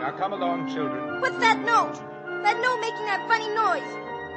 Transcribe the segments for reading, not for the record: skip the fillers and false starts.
Now come along, children. What's that note? That note making that funny noise.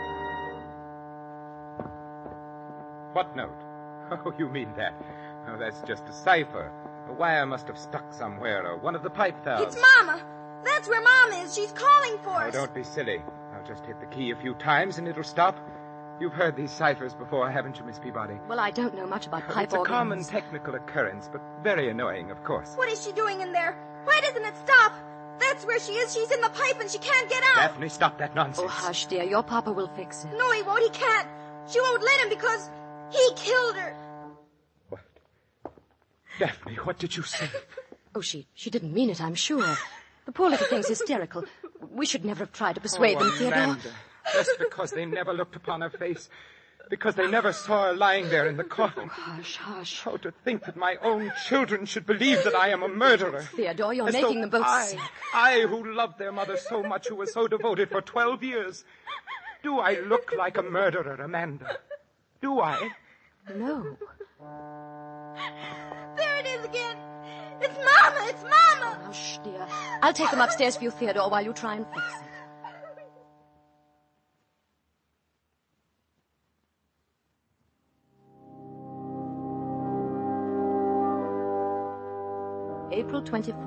What note? Oh, you mean that. Oh, that's just a cipher. A wire must have stuck somewhere, or one of the pipe valves. It's Mama. That's where Mom is. She's calling for us. Oh, don't be silly. I'll just hit the key a few times and it'll stop. You've heard these ciphers before, haven't you, Miss Peabody? Well, I don't know much about pipe It's a organs. common technical occurrence, but very annoying, of course. What is she doing in there? Why doesn't it stop? That's where she is. She's in the pipe and she can't get out. Daphne, stop that nonsense. Oh, hush, dear. Your papa will fix it. No, he won't. He can't. She won't let him because he killed her. What? Daphne, what did you say? Oh, she didn't mean it, I'm sure. The poor little thing's hysterical. We should never have tried to persuade them, Theodore. Amanda. Just because they never looked upon her face. Because they never saw her lying there in the coffin. Hush, hush. Oh, to think that my own children should believe that I am a murderer. Theodore, you're As making though them both sick. I who loved their mother so much, who was so devoted for 12 years. Do I look like a murderer, Amanda? Do I? No. There it is again. It's Mama. It's Mama. Hush, dear. I'll take them upstairs for you, Theodore, while you try and fix it. April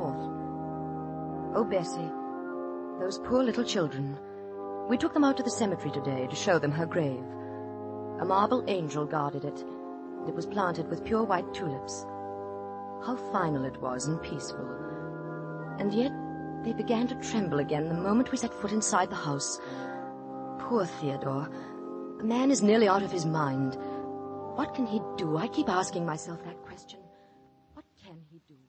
24th. Oh, Bessie, those poor little children. We took them out to the cemetery today to show them her grave. A marble angel guarded it. It was planted with pure white tulips. How final it was and peaceful. And yet they began to tremble again the moment we set foot inside the house. Poor Theodore. The man is nearly out of his mind. What can he do? I keep asking myself that question. What can he do?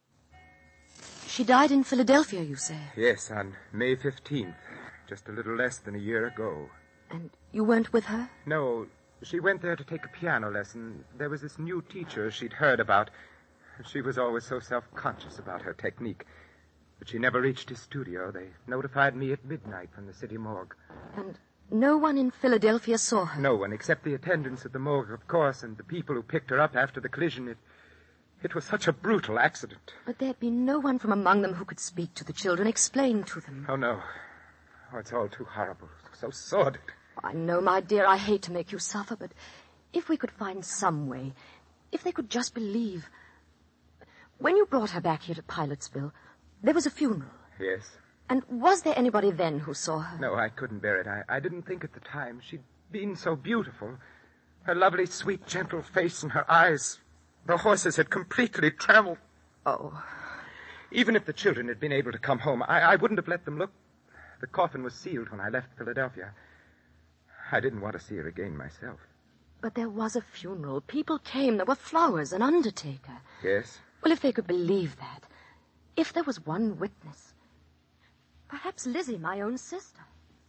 She died in Philadelphia, you say? Yes, on May 15th. Just a little less than a year ago. And you weren't with her? No, she went there to take a piano lesson. There was this new teacher she'd heard about. She was always so self-conscious about her technique. But she never reached his studio. They notified me at midnight from the city morgue. And no one in Philadelphia saw her? No one, except the attendants at the morgue, of course, and the people who picked her up after the collision. It was such a brutal accident. But there'd be no one from among them who could speak to the children, explain to them. Oh, no. Oh, it's all too horrible, so sordid. I know, my dear, I hate to make you suffer, but if we could find some way, if they could just believe. When you brought her back here to Pilotsville, there was a funeral. Yes. And was there anybody then who saw her? No, I couldn't bear it. I didn't think at the time. She'd been so beautiful. Her lovely, sweet, gentle face and her eyes. The horses had completely trammeled. Oh. Even if the children had been able to come home, I wouldn't have let them look. The coffin was sealed when I left Philadelphia. I didn't want to see her again myself. But there was a funeral. People came. There were flowers, an undertaker. Yes? Well, if they could believe that. If there was one witness. Perhaps Lizzie, my own sister.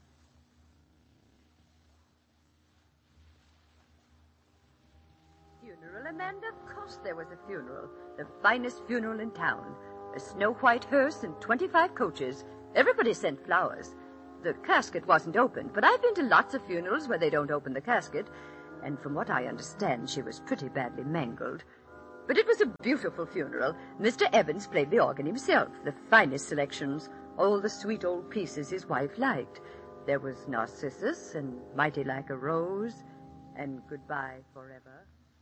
Funeral, Amanda? Of course there was a funeral. The finest funeral in town. A snow-white hearse and 25 coaches. Everybody sent flowers. The casket wasn't opened, but I've been to lots of funerals where they don't open the casket. And from what I understand, she was pretty badly mangled. But it was a beautiful funeral. Mr. Evans played the organ himself. The finest selections. All the sweet old pieces his wife liked. There was Narcissus and Mighty Like a Rose and Goodbye Forever.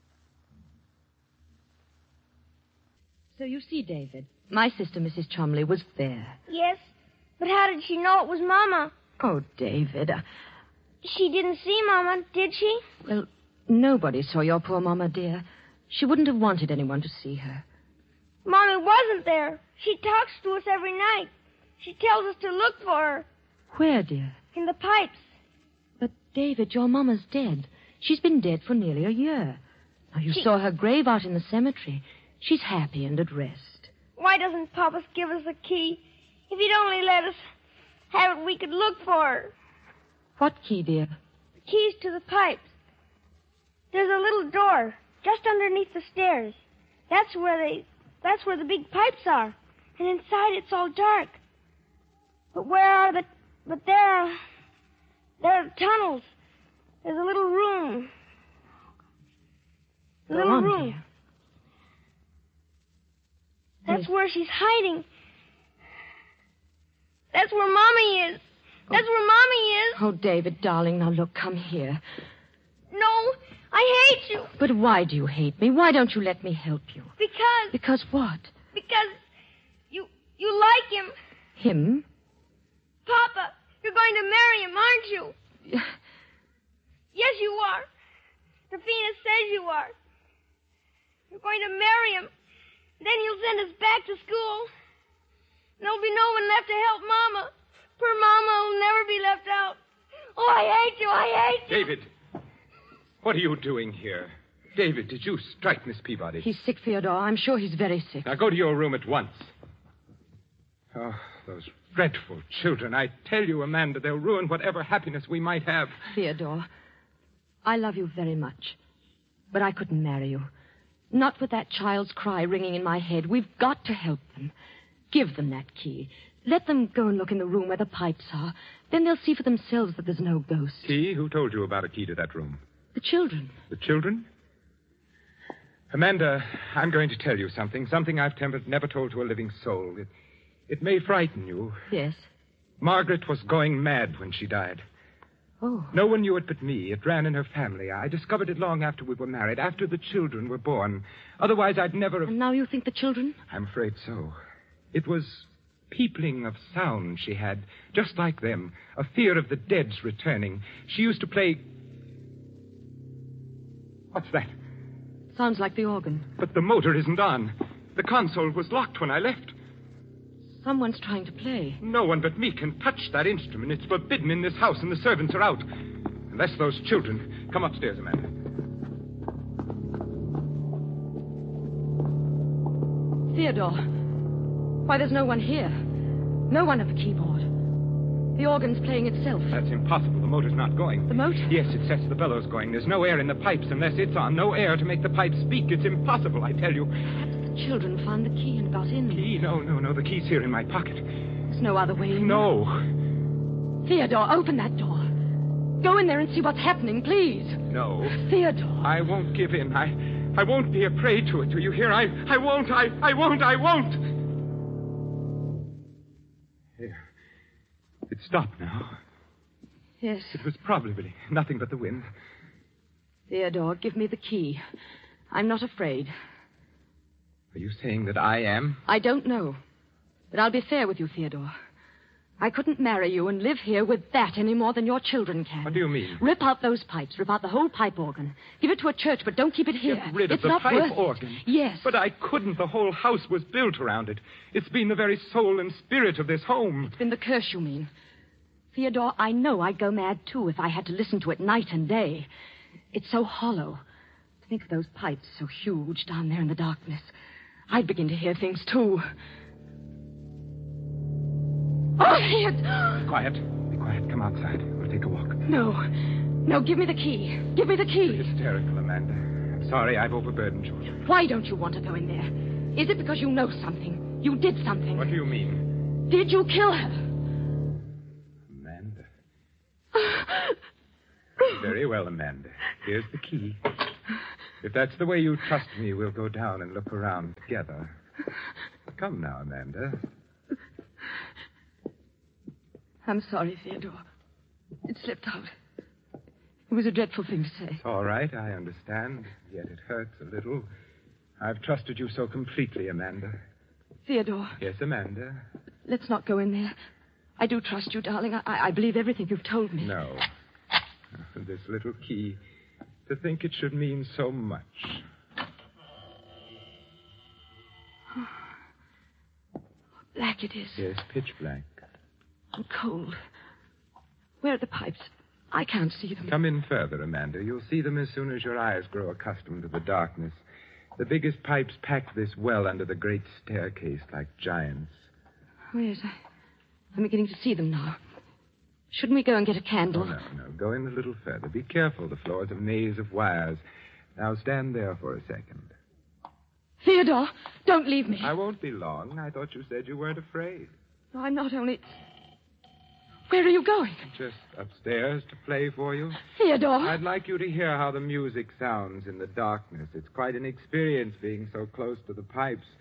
So you see, David, my sister, Mrs. Chumley, was there. Yes, but how did she know it was Mama? Oh, David. She didn't see Mama, did she? Well, nobody saw your poor Mama, dear. She wouldn't have wanted anyone to see her. Mommy wasn't there. She talks to us every night. She tells us to look for her. Where, dear? In the pipes. But, David, your Mama's dead. She's been dead for nearly a year. Now, you saw her grave out in the cemetery. She's happy and at rest. Why doesn't Papa give us a key? If he'd only let us have it, we could look for her. What key, dear? The keys to the pipes. There's a little door just underneath the stairs. That's where the big pipes are. And inside it's all dark. But there are tunnels. There's a little room. Go on, dear. That's where she's hiding. That's where Mommy is. That's where Mommy is. Oh, David, darling, now look, come here. No, I hate you. But why do you hate me? Why don't you let me help you? Because Because what? you like him. Him? Papa, you're going to marry him, aren't you? Yes, you are. Rafina says you are. You're going to marry him. Then he'll send us back to school. There'll be no one left to help Mama. Poor Mama will never be left out. Oh, I hate you. I hate you. David, what are you doing here? David, did you strike Miss Peabody? He's sick, Theodore. I'm sure he's very sick. Now go to your room at once. Oh, those dreadful children. I tell you, Amanda, they'll ruin whatever happiness we might have. Theodore, I love you very much. But I couldn't marry you. Not with that child's cry ringing in my head. We've got to help them. Give them that key. Let them go and look in the room where the pipes are. Then they'll see for themselves that there's no ghost. Key? Who told you about a key to that room? The children. The children? Amanda, I'm going to tell you something. Something I've never told to a living soul. It may frighten you. Yes. Margaret was going mad when she died. Oh. No one knew it but me. It ran in her family. I discovered it long after we were married, after the children were born. Otherwise, I'd never have... And now you think the children? I'm afraid so. It was peopling of sound she had, just like them. A fear of the dead's returning. She used to play... What's that? Sounds like the organ. But the motor isn't on. The console was locked when I left. Someone's trying to play. No one but me can touch that instrument. It's forbidden in this house, and the servants are out. Unless those children... Come upstairs, Amanda. Theodore. Why, there's no one here. No one at the keyboard. The organ's playing itself. That's impossible. The motor's not going. The motor? Yes, it sets the bellows going. There's no air in the pipes unless it's on. No air to make the pipes speak. It's impossible, I tell you. Perhaps the children found the key and got in. Key? No. The key's here in my pocket. There's no other way in. No. Theodore, open that door. Go in there and see what's happening, please. No. Theodore. I won't give in. I won't be a prey to it. Do you hear? I won't. I won't. Here. It stopped now. Yes. It was probably nothing but the wind. Theodore, give me the key. I'm not afraid. Are you saying that I am? I don't know. But I'll be fair with you, Theodore. I couldn't marry you and live here with that any more than your children can. What do you mean? Rip out those pipes. Rip out the whole pipe organ. Give it to a church, but don't keep it here. Get rid of it's the not pipe worth organ. It. Yes. But I couldn't. The whole house was built around it. It's been the very soul and spirit of this home. It's been the curse, you mean. Theodore, I know I'd go mad, too, if I had to listen to it night and day. It's so hollow. Think of those pipes so huge down there in the darkness. I'd begin to hear things, too. Oh, Theodore! Be quiet. Be quiet. Come outside. We'll take a walk. No, give me the key. Give me the key. You're hysterical, Amanda. I'm sorry I've overburdened you. Why don't you want to go in there? Is it because you know something? You did something? What do you mean? Did you kill her? Amanda. Very well, Amanda. Here's the key. If that's the way you trust me, we'll go down and look around together. Come now, Amanda. I'm sorry, Theodore. It slipped out. It was a dreadful thing to say. It's all right, I understand. Yet it hurts a little. I've trusted you so completely, Amanda. Theodore. Yes, Amanda? Let's not go in there. I do trust you, darling. I believe everything you've told me. No. This little key. To think it should mean so much. Black it is. Yes, pitch black. And cold. Where are the pipes? I can't see them. Come in further, Amanda. You'll see them as soon as your eyes grow accustomed to the darkness. The biggest pipes pack this well under the great staircase like giants. Oh, yes. I'm beginning to see them now. Shouldn't we go and get a candle? Oh, no. Go in a little further. Be careful. The floor's a maze of wires. Now stand there for a second. Theodore, don't leave me. I won't be long. I thought you said you weren't afraid. No, I'm not only... Where are you going? Just upstairs to play for you. Theodore. I'd like you to hear how the music sounds in the darkness. It's quite an experience being so close to the pipes.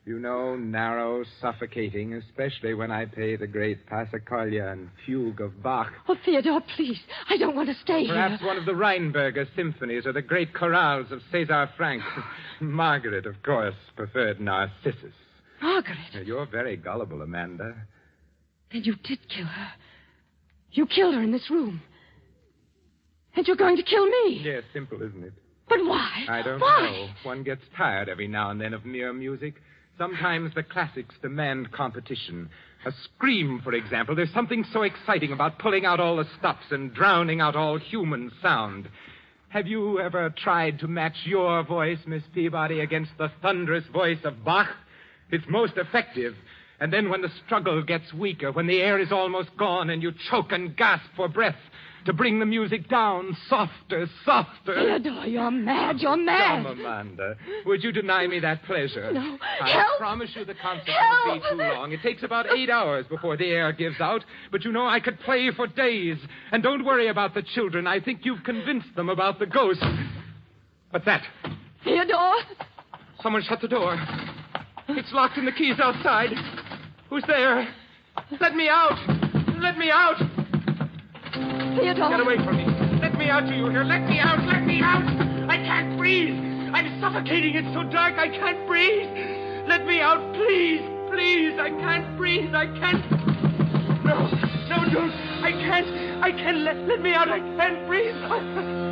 You know, narrow, suffocating, especially when I play the great Passacaglia and Fugue of Bach. Oh, Theodore, please. I don't want to stay Perhaps here. one of the Rheinberger symphonies or the great chorales of César Franck. Margaret, of course, preferred Narcissus. Margaret. You're very gullible, Amanda. Then you did kill her. You killed her in this room. And you're going to kill me. Yes, simple, isn't it? But why? I don't Why? know. One gets tired every now and then of mere music. Sometimes the classics demand competition. A scream, for example. There's something so exciting about pulling out all the stops and drowning out all human sound. Have you ever tried to match your voice, Miss Peabody, against the thunderous voice of Bach? It's most effective. And then when the struggle gets weaker, when the air is almost gone and you choke and gasp for breath, to bring the music down softer, softer. Theodore, you're mad. You're mad. Come, Amanda. Would you deny me that pleasure? No. I Help. promise you the concert Help. won't be too long. It takes about 8 hours before the air gives out. But you know, I could play for days. And don't worry about the children. I think you've convinced them about the ghost. What's that? Theodore. Someone shut the door. It's locked and the key's outside. Who's there? Let me out! Let me out! Theodore. Get away from me. Let me out, do you hear? Let me out! Let me out! I can't breathe! I'm suffocating. It's so dark I can't breathe. Let me out, please! Please! I can't breathe. I can't... No, don't. I can't. Let me out. I can't breathe.